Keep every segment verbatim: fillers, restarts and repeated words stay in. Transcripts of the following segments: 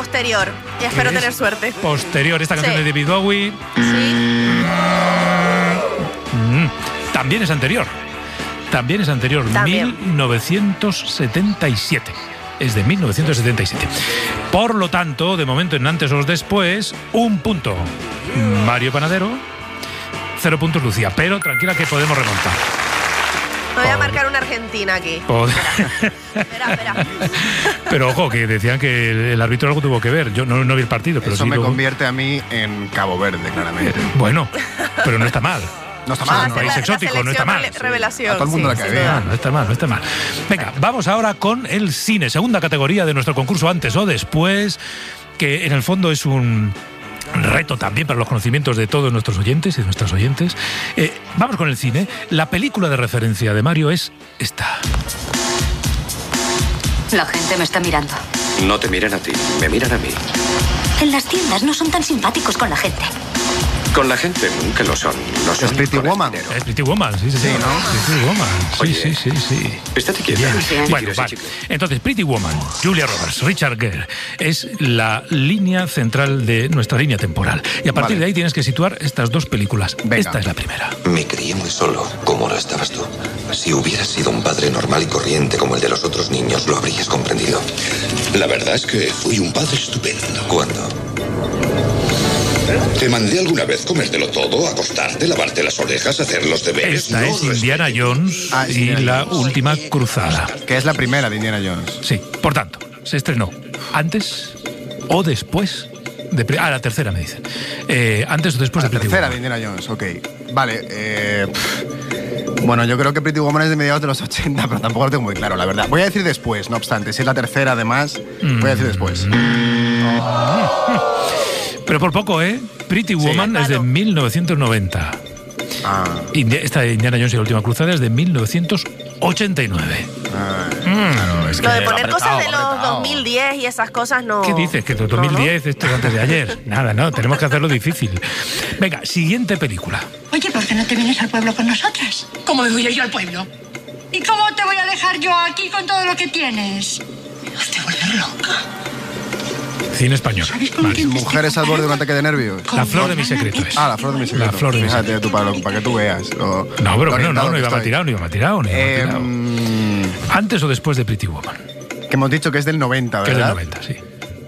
posterior. Y espero Es tener suerte. Posterior, esta canción Sí. de David Bowie. Sí. Mm, también es anterior. También es anterior. También. mil novecientos setenta y siete. Es de mil novecientos setenta y siete. Por lo tanto, de momento, en antes o después, un punto Mario Panadero, cero puntos Lucía. Pero tranquila que podemos remontar. Me voy a Por- marcar una Argentina aquí. Pod- Espera, espera. Pero ojo, que decían que el árbitro algo tuvo que ver. Yo no, no vi el partido, pero Eso sí me luego- convierte a mí en Cabo Verde, claramente. Bueno, pero no está mal. No está Va a mal, un ¿no? ser país la- exótico, la no está mal. selección rele- Revelación. A todo el mundo sí, le cae sin bien. duda. Ah, no está mal, no está mal. Venga, vamos ahora con el cine, segunda categoría de nuestro concurso antes o después, que en el fondo es un reto también para los conocimientos de todos nuestros oyentes y de nuestras oyentes. Eh, vamos con el cine. La película de referencia de Mario es esta. La gente me está mirando. No te miran a ti, me miran a mí. En las tiendas no son tan simpáticos con la gente. Con la gente nunca lo son. No son Es Pretty con el Woman. dinero. Es Pretty Woman, sí, sí, sí. Sí, ¿no? Pretty Woman, sí, Oye, sí, sí, sí. Estate quieta. Bien. Bien. Bueno, ¿Quieres, vale. chico? Entonces, Pretty Woman, Julia Roberts, Richard Gere, es la línea central de nuestra línea temporal. Y a partir Vale. de ahí tienes que situar estas dos películas. Venga. Esta es la primera. Me crié muy solo, como lo estabas tú. Si hubieras sido un padre normal y corriente como el de los otros niños, lo habrías comprendido. La verdad es que fui un padre estupendo. ¿Cuándo? Te mandé alguna vez comértelo todo, acostarte, lavarte las orejas, hacer los deberes. Esta No es lo Indiana expliqué. Jones Ah, es y Indiana la Jones. última cruzada. Que es la primera de Indiana Jones. Sí, por tanto, se estrenó antes o después de... Pre- Ah, la tercera me dicen. Eh, antes o después La de Pretty tercera de Woman. Indiana Jones, ok. Vale, eh, pff. Bueno, yo creo que Pretty Woman es de mediados de los ochenta, pero tampoco lo tengo muy claro, la verdad. Voy a decir después, no obstante. Si es la tercera, además, voy a decir después. Pero por poco, ¿eh? Pretty Woman es de Claro. mil novecientos noventa. Ah, Indi- Esta de Indiana Jones y la última cruzada es de mil novecientos ochenta y nueve. ah, Mm. claro, es que Lo de poner apretado, cosas de los apretado. dos mil diez y esas cosas no... ¿Qué dices? Que No, dos mil diez, esto es antes de ayer. Nada, no, tenemos que hacerlo difícil. Venga, siguiente película. Oye, ¿por qué no te vienes al pueblo con nosotras? ¿Cómo me voy a ir al pueblo? ¿Y cómo te voy a dejar yo aquí con todo lo que tienes? Me vas a volver loca. Cine español. ¿Sabes con Vale. quién te estoy Mujeres al borde de un ataque de nervios. La flor de mi secreto es. Ah, la flor de mi secreto. La flor de mi Fíjate tú, para, lo- para que tú veas. Lo, No, pero lo bueno, orientado no, no que iba mal estoy. tirado, no iba mal tirado, no iba mal Eh, tirado. mm, Antes o después de Pretty Woman, que hemos dicho que es del noventa, que es ¿verdad? del noventa, sí.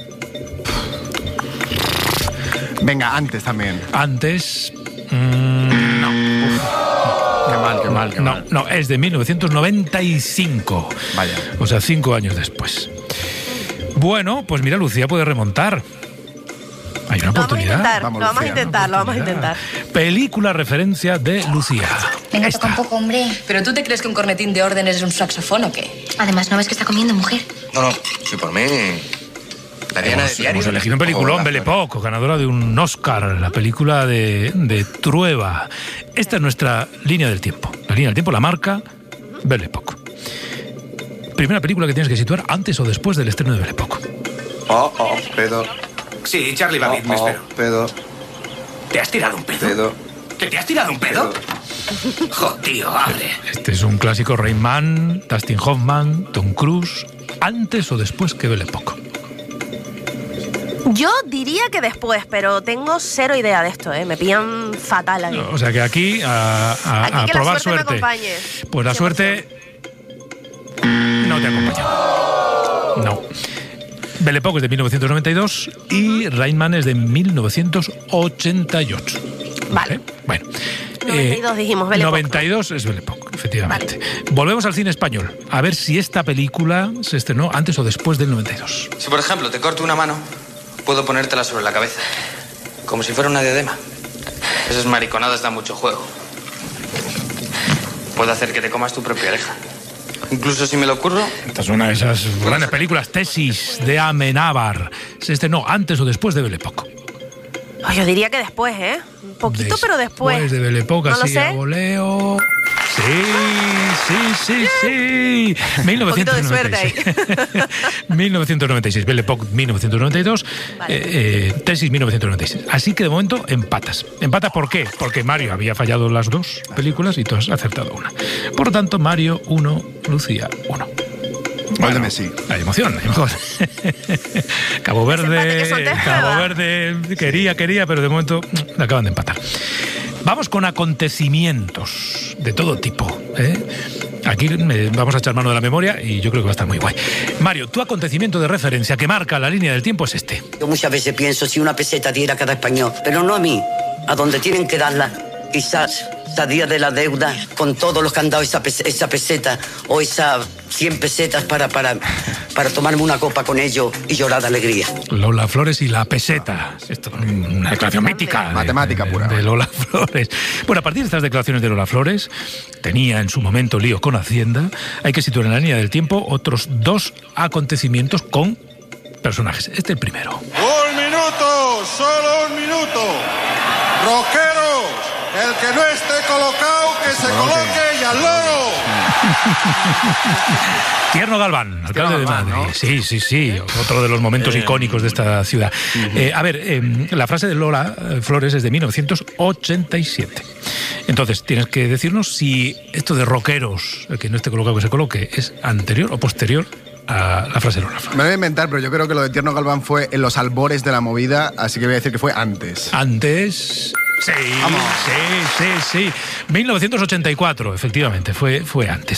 Venga, antes también. Antes... mm, Qué mal, qué mal, qué no, mal. no, es de mil novecientos noventa y cinco. Vaya. O sea, cinco años después. Bueno, pues mira, Lucía puede remontar. Hay una Lo vamos a oportunidad. intentar, Vamos, lo vamos a Lucía, intentar, lo vamos a Oportunidad. intentar. Película referencia de Lucía. Venga, Esta. toca un poco, hombre. ¿Pero tú te crees que un cornetín de órdenes es un saxofón o qué? Además, ¿no ves que está comiendo mujer? No, no, si por mí. La Diana de Hemos, diario. hemos elegido un peliculón, Hola, Belle Époque, ganadora de un Oscar, la película de, de Trueba. Esta es nuestra línea del tiempo. La línea del tiempo la marca Belle Époque. Primera película que tienes que situar antes o después del estreno de Belle Époque. Oh, oh, pedo. Sí, Charlie Babbitt, Oh, me oh, espero. pedo, ¿Te has tirado un pedo? pedo, ¿Que te has tirado un pedo? pedo. Jo, tío, abre. Este es un clásico. Rain Man, Dustin Hoffman, Tom Cruise. Antes o después que Belle Époque. Yo diría que después, pero tengo cero idea de esto, ¿eh? Me pillan fatal aquí. O sea que aquí a, a- Aquí a que la probar suerte me suerte. acompañe. Pues la cien por suerte no te acompaña. No. Belle Époque es de mil novecientos noventa y dos y Rain Man es de mil novecientos ochenta y ocho. Vale. Bueno. noventa y dos dijimos, Belle Époque, noventa y dos es Belle Époque, efectivamente. Volvemos al cine español. A ver si esta película se estrenó antes o después del noventa y dos. Si, por ejemplo, te corto una mano, puedo ponértela sobre la cabeza. Como si fuera una diadema. Esas mariconadas dan mucho juego. Puedo hacer que te comas tu propia oreja. Incluso si me lo ocurro, Esta es una de esas grandes películas, Tesis de Amenábar. Se estrenó antes o después de Belle Époque. Ay, yo diría que después, ¿eh? Un poquito, pero después. Después de Belle Époque, No lo así a sé. voleo. Sí, sí, sí, sí. Un poquito de suerte ahí. mil novecientos noventa y seis. Belle Époque, mil novecientos noventa y dos. Vale. Eh, eh, Tesis, mil novecientos noventa y seis. Así que de momento empatas. ¿Empatas por qué? Porque Mario había fallado las dos películas y tú has acertado una. Por lo tanto, Mario uno, Lucía uno. Gol Bueno, de Messi. hay emoción, hay emoción. Cabo Verde, Cabo Verde quería, quería, pero de momento le acaban de empatar. Vamos con acontecimientos de todo tipo, ¿eh? Aquí me, vamos a echar mano de la memoria y yo creo que va a estar muy guay. Mario, tu acontecimiento de referencia que marca la línea del tiempo es este. Yo muchas veces pienso si una peseta diera a cada español, pero no a mí, a donde tienen que darla. Quizás salir de la deuda con todos los que han dado esa, pes- esa peseta o esas cien pesetas para, para, para tomarme una copa con ellos y llorar de alegría. Lola Flores y la peseta. Esto es una declaración mítica. De, Matemática de, pura. De Lola Flores. Bueno, a partir de estas declaraciones de Lola Flores, tenía en su momento lío con Hacienda, hay que situar en la línea del tiempo otros dos acontecimientos con personajes. Este es el primero. Un minuto, solo un minuto. Rockeros, el que no esté colocado, que se coloque y al loro. Tierno Galván, alcalde de Madrid. ¿No? Sí, sí, sí. Otro de los momentos eh, icónicos de esta ciudad. Uh-huh. Eh, a ver, eh, la frase de Lola Flores es de mil novecientos ochenta y siete. Entonces, tienes que decirnos si esto de rockeros, el que no esté colocado, que se coloque, es anterior o posterior a la frase de Lola Flores. Me voy a inventar, pero yo creo que lo de Tierno Galván fue en los albores de la movida, así que voy a decir que fue antes. Antes... Sí, Vamos. sí, sí, sí. mil novecientos ochenta y cuatro, efectivamente, fue, fue antes.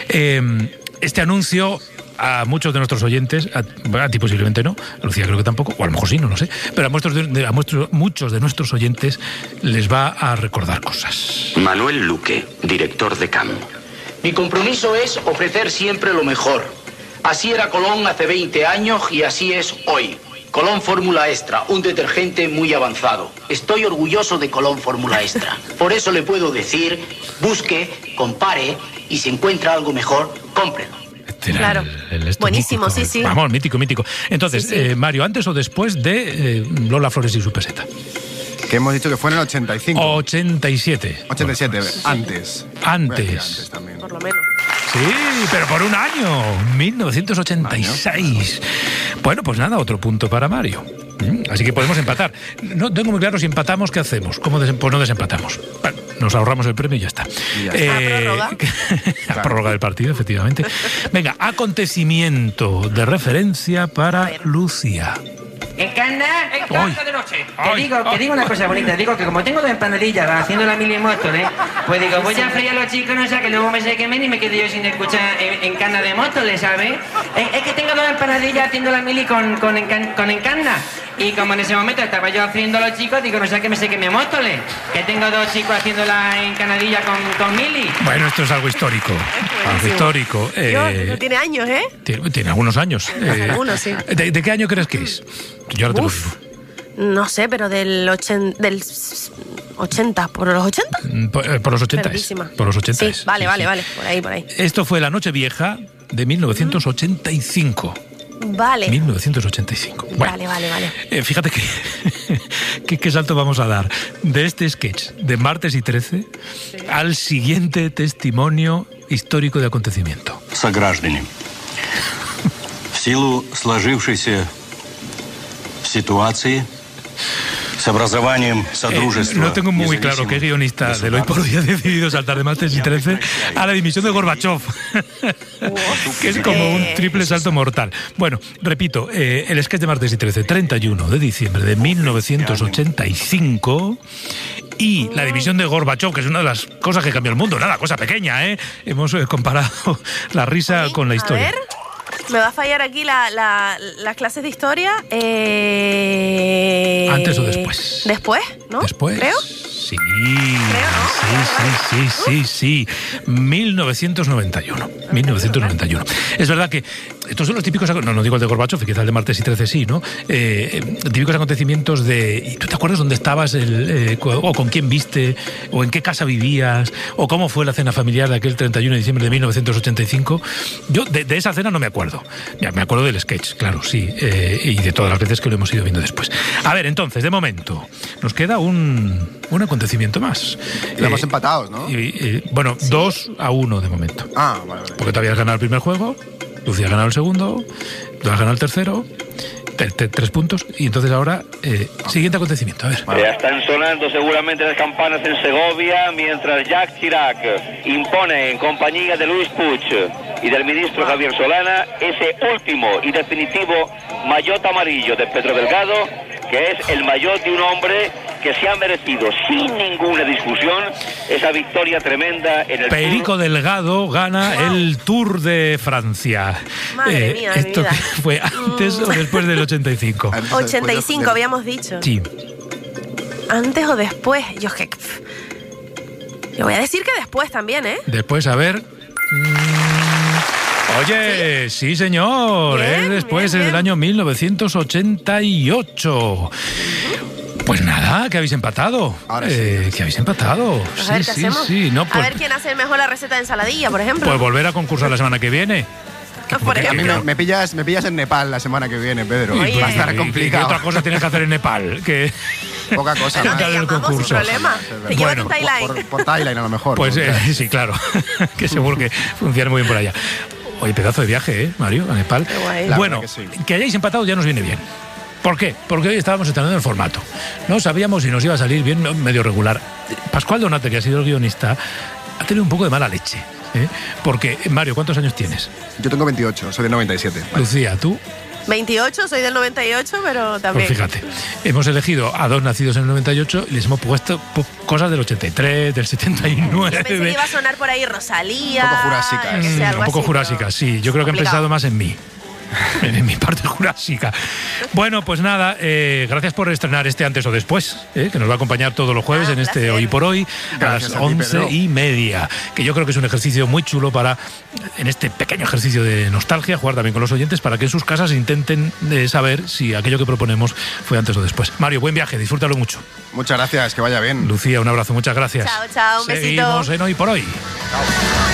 Eh, este anuncio a muchos de nuestros oyentes, a, a ti posiblemente no, a Lucía creo que tampoco, o a lo mejor sí, no lo sé, pero a, muchos de, a muchos, muchos de nuestros oyentes les va a recordar cosas. Manuel Luque, director de C A M. Mi compromiso es ofrecer siempre lo mejor. Así era Colón hace veinte años y así es hoy. Colón Fórmula Extra, un detergente muy avanzado. Estoy orgulloso de Colón Fórmula Extra. Por eso le puedo decir, busque, compare y si encuentra algo mejor, cómprelo. Claro, el, el buenísimo, mítico. sí, sí. Vamos, mítico, mítico. Entonces, sí, sí. Eh, Mario, ¿antes o después de eh, Lola Flores y su peseta? Que hemos dicho que fue en el ochenta y cinco. ochenta y siete. ochenta y siete, antes. Antes. antes también. Por lo menos. Sí, pero por un año, mil novecientos ochenta y seis. Bueno, pues nada, otro punto para Mario. Así que podemos empatar. No tengo muy claro si empatamos, ¿qué hacemos? ¿Cómo des- pues no desempatamos? Bueno, nos ahorramos el premio y ya está. Y ya está. Eh, ¿A prórroga? A prórroga del partido, efectivamente. Venga, acontecimiento de referencia para Lucía. Encanta, encanta de noche. Te digo, te digo una cosa bonita, digo que como tengo dos empanadillas haciendo la mili Móstoles, pues digo, voy a freír a los chicos, no sé, que luego me se quemen y me quedo yo sin escuchar en, en cana de Móstoles, ¿sabes? Es, es que tengo dos empanadillas haciendo la mili con, con, encan, con encana. Y como en ese momento estaba yo haciendo a los chicos, digo, no sé, que me se queme Móstoles, que tengo dos chicos haciendo la encanadilla con, con mili. Bueno, esto es algo histórico. Algo histórico. Eh, Dios, no tiene años, ¿eh? Tiene, tiene algunos años. Eh, algunos, sí. ¿de, ¿De qué año crees que es? Yo ahora te Uf, lo digo. No sé, pero del, ochen, del ochenta, ¿por los ochenta? Por, por los ochenta. Por los ochenta. Sí, vale, sí, vale, sí. vale, por ahí, por ahí. Esto fue la Nochevieja de mil novecientos ochenta y cinco. Vale. mil novecientos ochenta y cinco. Bueno, vale, vale, vale. Eh, fíjate que, que, qué salto vamos a dar de este sketch de Martes y trece sí. al siguiente testimonio histórico de acontecimiento. Сограждане, в силу сложившейся ситуации с образованием Содружества. Eh, no tengo muy claro qué guionista del Hoy por Hoy ha decidido saltar de Martes y trece a la dimisión de Gorbachov, que es como un triple salto mortal. Bueno, repito, eh, el sketch de Martes y trece, treinta y uno de diciembre de mil novecientos ochenta y cinco, y la dimisión de Gorbachov, que es una de las cosas que cambió el mundo. Nada, cosa pequeña, ¿eh? Hemos eh, comparado la risa ¿Sí? con la historia. A ver. Me va a fallar aquí la, la, las clases de historia. Eh... ¿Antes o después? Después, ¿no? Después. Creo. Sí, sí, sí, sí, sí, sí. mil novecientos noventa y uno. mil novecientos noventa y uno. Es verdad que estos son los típicos, no, no digo el de Gorbachov, quizás el de Martes y trece sí, ¿no? Eh, típicos acontecimientos de, ¿tú te acuerdas dónde estabas, el, eh, o con quién viste, o en qué casa vivías, o cómo fue la cena familiar de aquel treinta y uno de diciembre de mil novecientos ochenta y cinco? Yo de, de esa cena no me acuerdo. Ya, me acuerdo del sketch, claro, sí, eh, y de todas las veces que lo hemos ido viendo después. A ver, entonces, de momento, nos queda un, un acontecimiento más. Estamos eh, empatados, ¿no? Y, eh, bueno, ¿sí? dos a uno de momento. Ah, vale, vale. Porque tú habías ganado el primer juego, Lucía ha ganado el segundo, tú has ganado el tercero, T- t- tres puntos. Y entonces ahora, eh, siguiente acontecimiento. A ver. Ya están sonando seguramente las campanas en Segovia, mientras Jacques Chirac impone en compañía de Luis Puig y del ministro Javier Solana ese último y definitivo maillot amarillo de Pedro Delgado, que es el maillot de un hombre que se ha merecido sin ninguna discusión esa victoria tremenda en el Perico Tour. Delgado gana wow. el Tour de Francia. Madre eh, mía, ¿Esto vida. fue antes mm. o después del ochenta y cinco? ochenta y cinco, habíamos dicho. Sí. ¿Antes o después? Yo es que... Yo voy a decir que después también, ¿eh? Después, a ver... Oye, sí, sí señor, bien, es después bien, bien. del año mil novecientos ochenta y ocho. Pues nada, que habéis empatado. Ahora eh, sí. Que habéis empatado. Pues sí, a ver qué sí, hacemos. sí. No, pues, a ver quién hace mejor la receta de ensaladilla, por ejemplo. Pues volver a concursar la semana que viene. Por a mí me, me, pillas, me pillas en Nepal la semana que viene, Pedro. Oye. Va a estar complicado. ¿Qué otra cosa tienes que hacer en Nepal? Que... Poca cosa no más. te llamamos sin problema. Te llevan bueno, un Thailand. Por, por Thailand a lo mejor. Pues eh, sí, claro. Que seguro que funciona muy bien por allá. Oye, pedazo de viaje, ¿eh, Mario? A Nepal. Bueno, que, sí. que hayáis empatado ya nos viene bien. ¿Por qué? Porque hoy estábamos estrenando el formato. No sabíamos si nos iba a salir bien, medio regular. Pascual Donate, que ha sido el guionista, ha tenido un poco de mala leche. ¿eh? Porque, Mario, ¿cuántos años tienes? Yo tengo veintiocho, soy del noventa y siete. Vale. Lucía, ¿tú? veintiocho, soy del noventa y ocho, pero también. Pues fíjate, hemos elegido a dos nacidos en el noventa y ocho y les hemos puesto cosas del ochenta y tres, del setenta y nueve. Yo pensé que iba a sonar por ahí Rosalía. Un poco jurásicas. No sé, mm, un poco así, jurásicas, sí. Yo creo que han pensado más en mí. En mi parte jurásica. Bueno, pues nada, eh, gracias por estrenar este antes o después, eh, que nos va a acompañar todos los jueves ah, en este placer. Hoy por Hoy, gracias a las once y media. Que yo creo que es un ejercicio muy chulo para, en este pequeño ejercicio de nostalgia, jugar también con los oyentes para que en sus casas intenten eh, saber si aquello que proponemos fue antes o después. Mario, buen viaje, disfrútalo mucho. Muchas gracias, que vaya bien. Lucía, un abrazo, muchas gracias. Chao, chao, un besito. Seguimos en Hoy por Hoy. Chao.